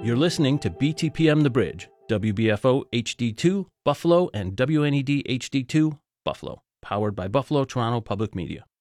You're listening to BTPM The Bridge, WBFO HD2, Buffalo, and WNED HD2, Buffalo, powered by Buffalo Toronto Public Media.